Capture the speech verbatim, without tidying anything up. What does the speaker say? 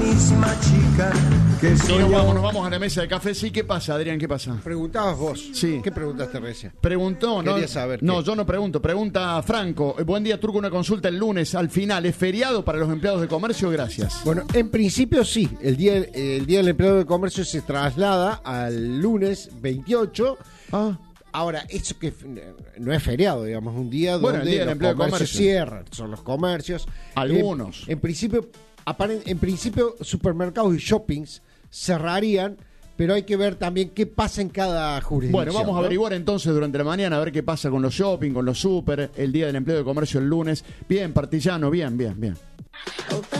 misma chica que Y soy nos yo. vamos, nos vamos a la mesa de café. Sí, ¿qué pasa, Adrián? ¿Qué pasa? Preguntabas vos. Sí. ¿Qué preguntaste recién? Preguntó, ¿no? Quería saber No, qué. yo no pregunto. Pregunta Franco. Eh, Buen día, Turco. Una consulta el lunes. Al final, ¿es feriado para los empleados de comercio? Gracias. Bueno, en principio sí. El día, el día del empleado de comercio se traslada al lunes veintiocho. Ah. Ahora, eso que f- no es feriado, digamos, un día Bueno, el donde día del los empleo de comercios comercio. cierran, son los comercios. Algunos. En, en principio, aparen- en principio, supermercados y shoppings cerrarían, pero hay que ver también qué pasa en cada jurisdicción. Bueno, vamos a ¿no? averiguar entonces durante la mañana a ver qué pasa con los shopping, con los super, el día del empleo de comercio el lunes. Bien, Partillano, bien, bien, bien.